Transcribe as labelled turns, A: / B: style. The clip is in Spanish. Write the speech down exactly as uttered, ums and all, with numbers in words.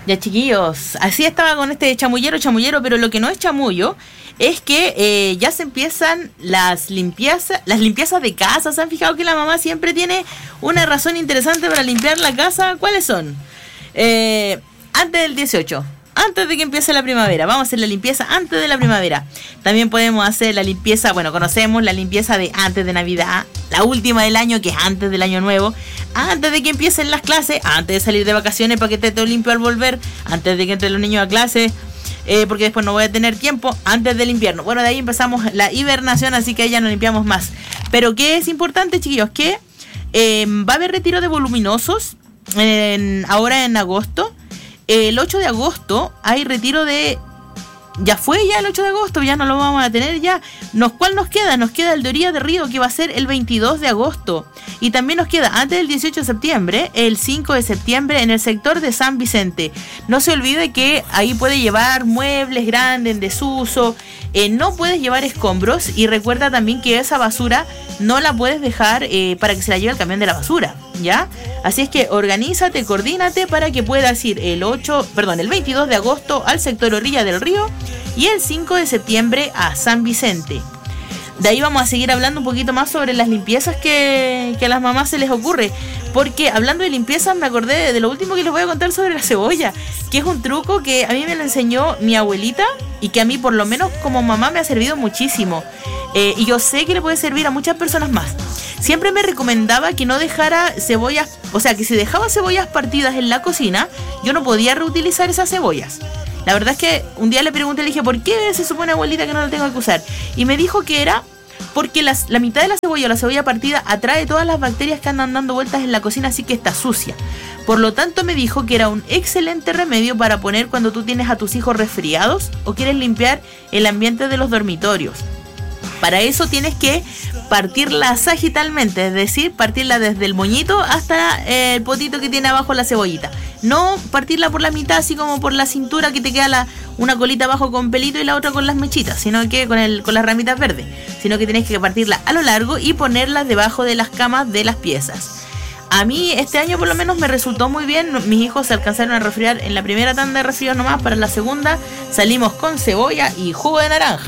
A: Ya, chiquillos, así estaba con este chamullero, chamullero, pero lo que no es chamullo es que eh, ya se empiezan las limpiezas, las limpiezas de casa. ¿Se han fijado que la mamá siempre tiene una razón interesante para limpiar la casa? ¿Cuáles son? Eh, antes del dieciocho, antes de que empiece la primavera, vamos a hacer la limpieza antes de la primavera. También podemos hacer la limpieza, bueno, conocemos la limpieza de antes de Navidad, la última del año, que es antes del año nuevo, antes de que empiecen las clases, antes de salir de vacaciones para que esté todo limpio al volver, antes de que entren los niños a clase, eh, porque después no voy a tener tiempo, antes del invierno. Bueno, de ahí empezamos la hibernación, así que ya no limpiamos más. Pero ¿qué es importante, chiquillos? Que eh, va a haber retiro de voluminosos en, ahora en agosto. El ocho de agosto hay retiro de... Ya fue ya el ocho de agosto, ya no lo vamos a tener ya. Nos, ¿Cuál nos queda? Nos queda el de Orilla de Río, que va a ser el veintidós de agosto. Y también nos queda antes del dieciocho de septiembre, el cinco de septiembre, en el sector de San Vicente. No se olvide que ahí puede llevar muebles grandes en desuso, eh, no puedes llevar escombros, y recuerda también que esa basura no la puedes dejar eh, para que se la lleve el camión de la basura, ¿ya? Así es que organízate, coordínate para que puedas ir el ocho, perdón, el veintidós de agosto al sector Orilla del Río y el cinco de septiembre a San Vicente. De ahí vamos a seguir hablando un poquito más sobre las limpiezas que, que a las mamás se les ocurre. Porque hablando de limpiezas me acordé de, de lo último que les voy a contar sobre la cebolla, que es un truco que a mí me lo enseñó mi abuelita y que a mí por lo menos como mamá me ha servido muchísimo. Eh, y yo sé que le puede servir a muchas personas más. Siempre me recomendaba que no dejara cebollas, o sea, que si dejaba cebollas partidas en la cocina, yo no podía reutilizar esas cebollas. La verdad es que un día le pregunté, le dije, ¿por qué se supone, abuelita, que no lo tengo que usar? Y me dijo que era porque las, la mitad de la cebolla o la cebolla partida atrae todas las bacterias que andan dando vueltas en la cocina, así que está sucia. Por lo tanto, me dijo que era un excelente remedio para poner cuando tú tienes a tus hijos resfriados o quieres limpiar el ambiente de los dormitorios. Para eso tienes que partirla sagitalmente, es decir, partirla desde el moñito hasta el potito que tiene abajo la cebollita. No partirla por la mitad, así como por la cintura, que te queda la, una colita abajo con pelito y la otra con las mechitas, sino que con, el, con las ramitas verdes, sino que tienes que partirla a lo largo y ponerla debajo de las camas de las piezas. A mí este año por lo menos me resultó muy bien. Mis hijos se alcanzaron a resfriar en la primera tanda de resfriado nomás. Para la segunda salimos con cebolla y jugo de naranja.